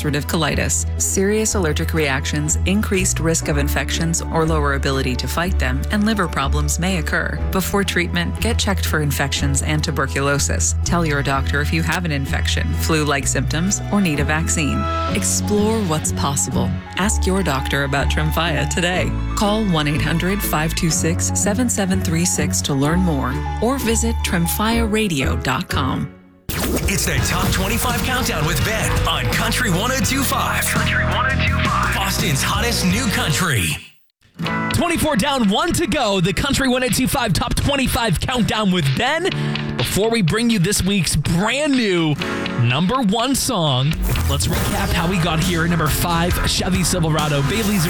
ulcerative colitis. Serious allergic reactions, increased risk of infections or lower ability to fight them, and liver problems may occur. Before treatment, get checked for infections and tuberculosis. Tell your doctor if you have an infection, flu-like symptoms, or need a vaccine. Explore what's possible. Ask your doctor about Tremfya today. Call 1-800-526-7736 to learn more or visit TremfyaRadio.com. It's the Top 25 Countdown with Ben on Country 102.5. Country 102.5. Boston's hottest new country. 24 down, 1 to go. The Country 102.5 Top 25 Countdown with Ben. Before we bring you this week's brand new number 1 song, let's recap how we got here. Number 5, Chevy Silverado, Bailey's